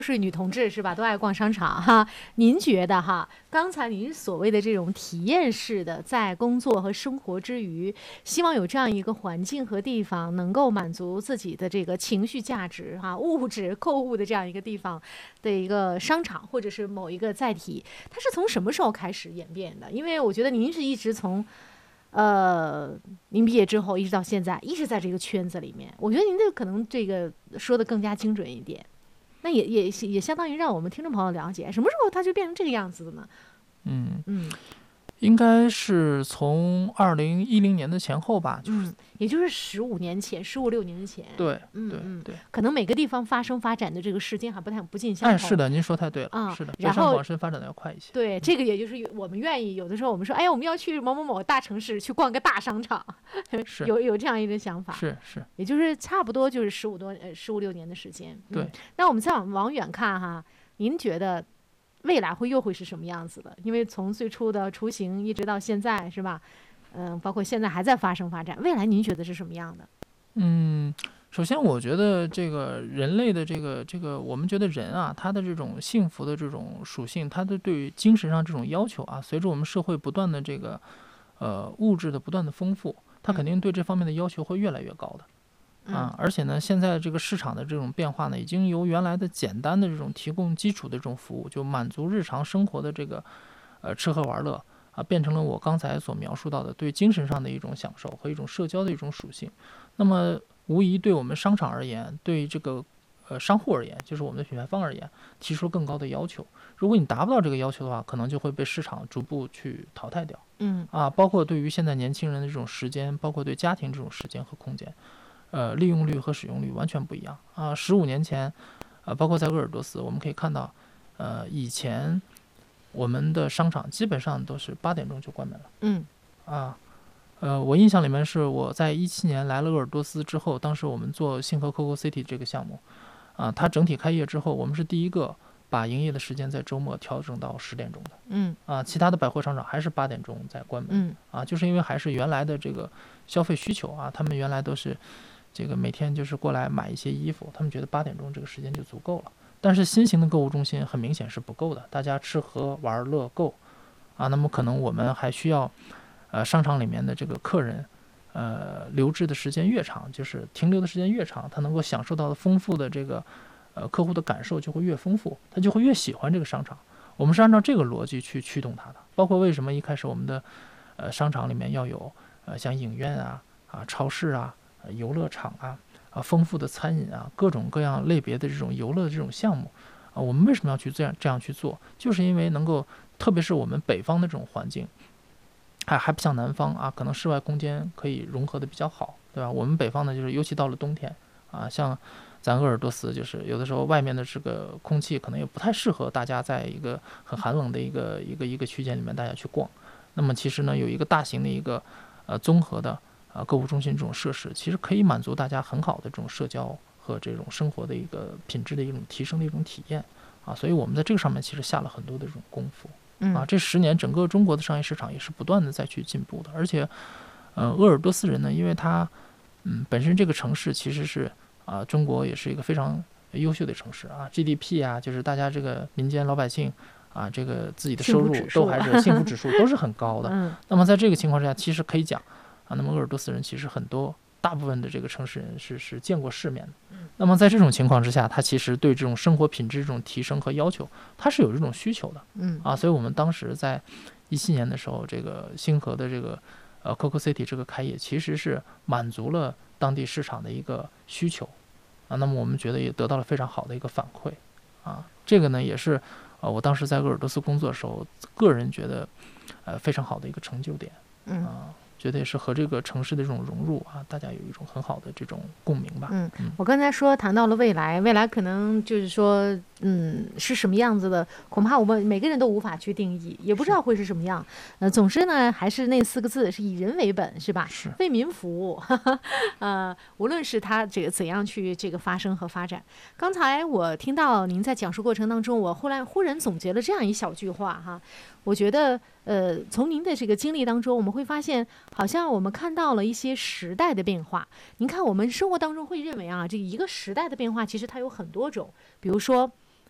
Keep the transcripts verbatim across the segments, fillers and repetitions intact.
是女同志是吧？都爱逛商场哈。您觉得哈，刚才您所谓的这种体验式的，在工作和生活之余，希望有这样一个环境和地方，能够满足自己的这个情绪价值哈，物质购物的这样一个地方的一个商场，或者是某一个载体，它是从什么时候开始演变的？因为我觉得您是一直从。呃，您毕业之后一直到现在，一直在这个圈子里面，我觉得您这可能这个说的更加精准一点。那也也也相当于让我们听众朋友了解，什么时候它就变成这个样子的呢？ 嗯嗯， 应该是从二零一零年的前后吧，就是、 嗯，也就是十五年前，十五六年前。 对， 嗯嗯对对， 可能每个地方发生发展的这个时间还不太不尽相同。 哎，是的，您说太对了， 啊、 是的， 然后北上广深发展的要快一些。 对，这个也就是我们愿意有的时候我们说，哎呀，我们要去某某某大城市去逛个大商场， 是有有这样一个想法。 是是， 也就是差不多就是十五多呃十五六年的时间。嗯、 对。 那我们再往往远看哈，您觉得未来会又会是什么样子的？因为从最初的雏形一直到现在，是吧？嗯、呃，包括现在还在发生发展，未来您觉得是什么样的？ 嗯，首先我觉得这个人类的这个这个，我们觉得人啊，他的这种幸福的这种属性，他的对于精神上这种要求啊，随着我们社会不断的这个呃物质的不断的丰富，他肯定对这方面的要求会越来越高的。啊，而且呢，现在这个市场的这种变化呢，已经由原来的简单的这种提供基础的这种服务，就满足日常生活的这个呃吃喝玩乐啊，变成了我刚才所描述到的对精神上的一种享受和一种社交的一种属性。那么，无疑对我们商场而言，对这个呃商户而言，就是我们的品牌方而言，提出更高的要求。如果你达不到这个要求的话，可能就会被市场逐步去淘汰掉。 嗯啊，包括对于现在年轻人的这种时间，包括对家庭这种时间和空间。呃，利用率和使用率完全不一样啊！十五年前，呃，包括在鄂尔多斯，我们可以看到，呃，以前我们的商场基本上都是八点钟就关门了。 嗯啊，呃，我印象里面是我在一七年来了鄂尔多斯之后，当时我们做星河 Coco City 这个项目，啊，它整体开业之后，我们是第一个把营业的时间在周末调整到十点钟的。 嗯啊，其他的百货商场还是八点钟在关门。 嗯啊，就是因为还是原来的这个消费需求啊，他们原来都是。这个每天就是过来买一些衣服，他们觉得八点钟这个时间就足够了。但是新型的购物中心很明显是不够的，大家吃喝玩乐购啊，那么可能我们还需要，呃，商场里面的这个客人，呃，留置的时间越长，就是停留的时间越长，他能够享受到的丰富的这个，呃，客户的感受就会越丰富，他就会越喜欢这个商场。我们是按照这个逻辑去驱动它的，包括为什么一开始我们的，呃，商场里面要有，呃，像影院啊、啊超市啊。游乐场啊，啊，丰富的餐饮啊，各种各样类别的这种游乐的这种项目啊，我们为什么要去这样这样去做？就是因为能够，特别是我们北方的这种环境，还还不像南方啊，可能室外空间可以融合的比较好，对吧？我们北方呢，就是尤其到了冬天啊，像咱鄂尔多斯，就是有的时候外面的这个空气可能也不太适合大家在一个很寒冷的一个一个一个区间里面大家去逛。那么其实呢，有一个大型的一个呃综合的。啊，购物中心这种设施其实可以满足大家很好的这种社交和这种生活的一个品质的一种提升的一种体验啊，所以我们在这个上面其实下了很多的这种功夫啊。这十年整个中国的商业市场也是不断的在去进步的，而且，呃，鄂尔多斯人呢，因为他嗯本身这个城市其实是啊中国也是一个非常优秀的城市啊 ，G D P 啊，就是大家这个民间老百姓啊，这个自己的收入都还是幸福指数都是很高的。 嗯， 那么在这个情况之下，其实可以讲。啊，那么鄂尔多斯人其实很多，大部分的这个城市人是是见过世面的。那么在这种情况之下，他其实对这种生活品质这种提升和要求，他是有这种需求的。 嗯啊，所以我们当时在一七年的时候，这个星河的这个呃 Coco City 这个开业，其实是满足了当地市场的一个需求。啊，那么我们觉得也得到了非常好的一个反馈。啊，这个呢也是呃我当时在鄂尔多斯工作的时候，个人觉得呃非常好的一个成就点。 嗯啊。觉得也是和这个城市的这种融入啊，大家有一种很好的这种共鸣吧。 嗯，我刚才说谈到了未来，未来可能就是说，嗯，是什么样子的，恐怕我们每个人都无法去定义，也不知道会是什么样。呃，总之呢，还是那四个字，是以人为本，是吧？ 是为民服务。呃，无论是他这个怎样去这个发生和发展。刚才我听到您在讲述过程当中，我忽然忽然总结了这样一小句话哈，我觉得。呃，从您的这个经历当中，我们会发现，好像我们看到了一些时代的变化。您看，我们生活当中会认为啊，这一个时代的变化，其实它有很多种。比如说，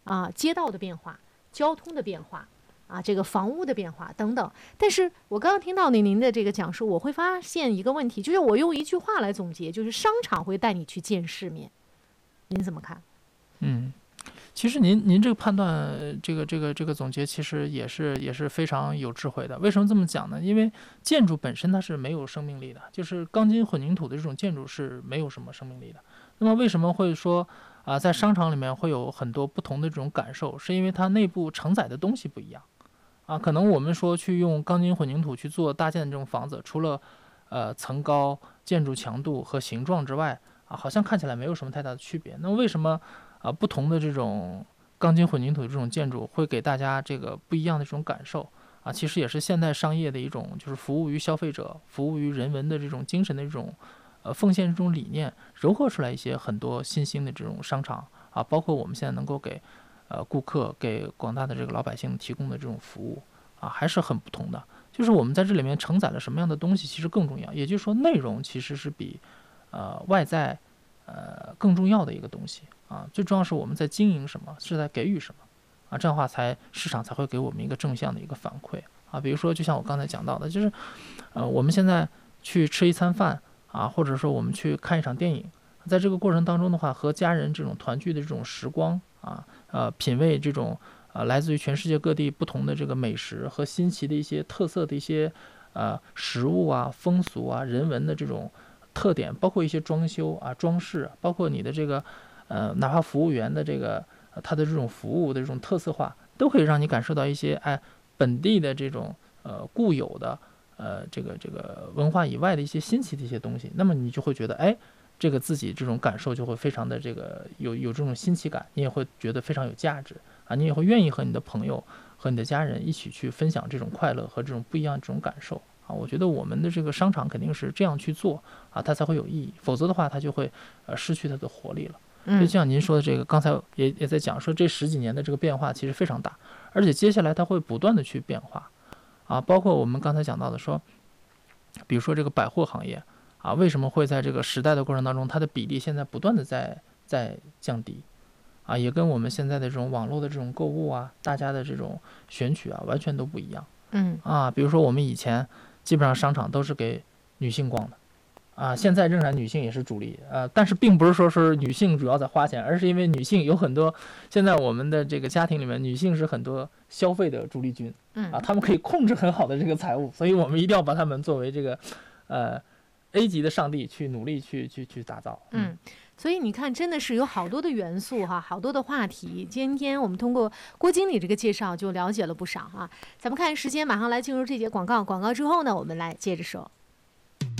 啊，街道的变化、交通的变化啊，这个房屋的变化等等。但是我刚刚听到您您的这个讲述，我会发现一个问题，就是我用一句话来总结，就是商场会带你去见世面。您怎么看？ 嗯。其实您您这个判断，这个这个这个总结，其实也是也是非常有智慧的。为什么这么讲呢？因为建筑本身它是没有生命力的，就是钢筋混凝土的这种建筑是没有什么生命力的。那么为什么会说啊、呃，在商场里面会有很多不同的这种感受？是因为它内部承载的东西不一样啊。可能我们说去用钢筋混凝土去做搭建的这种房子，除了呃层高、建筑强度和形状之外啊，好像看起来没有什么太大的区别。那么为什么？啊，不同的这种钢筋混凝土的这种建筑会给大家这个不一样的这种感受啊，其实也是现代商业的一种，就是服务于消费者、服务于人文的这种精神的这种，呃，奉献这种理念，糅合出来一些很多新兴的这种商场啊，包括我们现在能够给呃顾客、给广大的这个老百姓提供的这种服务啊，还是很不同的。就是我们在这里面承载了什么样的东西，其实更重要。也就是说，内容其实是比呃外在呃更重要的一个东西。啊，最重要是我们在经营什么，是在给予什么，啊，这样的话才市场才会给我们一个正向的一个反馈啊。比如说，就像我刚才讲到的，就是，呃，我们现在去吃一餐饭啊，或者说我们去看一场电影，在这个过程当中的话，和家人这种团聚的这种时光啊，呃，品味这种呃来自于全世界各地不同的这个美食和新奇的一些特色的一些呃食物啊、风俗啊、人文的这种特点，包括一些装修啊、装饰，包括你的这个。呃，哪怕服务员的这个、呃、他的这种服务的这种特色化，都可以让你感受到一些哎本地的这种呃固有的呃这个这个文化以外的一些新奇的一些东西。那么你就会觉得哎，这个自己这种感受就会非常的这个有有这种新奇感，你也会觉得非常有价值啊，你也会愿意和你的朋友和你的家人一起去分享这种快乐和这种不一样的这种感受啊。我觉得我们的这个商场肯定是这样去做啊，它才会有意义，否则的话它就会呃失去它的活力了。所以就像您说的这个，刚才也也在讲说，这十几年的这个变化其实非常大，而且接下来它会不断的去变化，啊，包括我们刚才讲到的说，比如说这个百货行业啊，为什么会在这个时代的过程当中，它的比例现在不断的在在降低，啊，也跟我们现在的这种网络的这种购物啊，大家的这种选取啊，完全都不一样， 嗯啊，比如说我们以前基本上商场都是给女性逛的。啊，现在仍然女性也是主力，呃，但是并不是说是女性主要在花钱，而是因为女性有很多，现在我们的这个家庭里面，女性是很多消费的主力军，啊，她们可以控制很好的这个财务，所以我们一定要把她们作为这个，呃 ，A 级的上帝去努力去去去打造。 嗯。嗯，所以你看，真的是有好多的元素哈，好多的话题。今天我们通过郭经理这个介绍就了解了不少啊。咱们看时间，马上来进入这节广告，广告之后呢，我们来接着说。